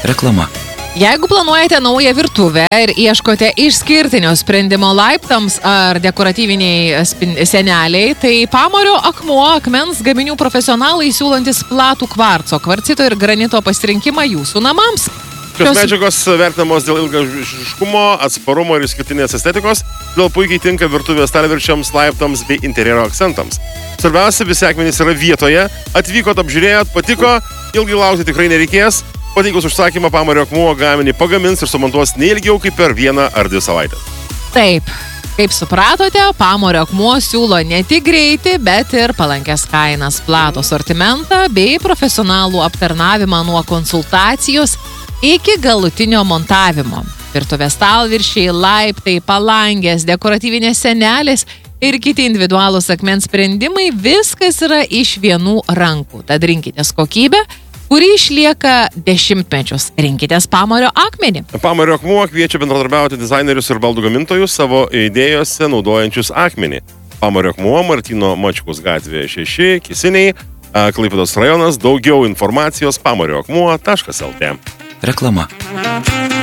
Reklama. Jeigu planuojate naują virtuvę ir ieškote išskirtinio sprendimo laiptams ar dekoratyviniai seneliai, tai Pamario akmuo akmens gaminių profesionalai siūlantis platų kvarco, kvarcito ir granito pasirinkimą jūsų namams. Šios medžiagos vertinamos dėl ilgaamžiškumo, atsparumo ir išskirtinės estetikos, todėl puikiai tinka virtuvės stalviršiams, laiptams bei interjero akcentams. Svarbiausia, visi akmenys yra vietoje, atvykot, apžiūrėjot, patiko, ilgai laukti tikrai nereikės. Pateikus užsakymą, Pamario akmuo gaminį pagamins ir sumontuos neilgiau kaip per 1 ar 2 savaitės. Taip, kaip supratote, Pamario akmuo siūlo ne tik greitį, bet ir palankės kainas, platų sortimentą bei profesionalų aptarnavimą nuo konsultacijos iki galutinio montavimo. Virtuvės stalviršiai, laiptai, palangės, dekoratyvinės senelės ir kiti individualūs akmens sprendimai - viskas yra iš vienų rankų. Tad rinkitės kokybę, kuri išlieka dešimtmečius. Rinkitės Pamario akmenį. Pamario akmuo kviečia bendradarbiauti dizainerius ir baldų gamintojus savo idėjose naudojančius akmenį. Pamario akmuo Martyno Mačkaus gatvėje 6, Kisiniai, Klaipėdos rajonas. Daugiau informacijos pamariokmuo.lt. Reklama.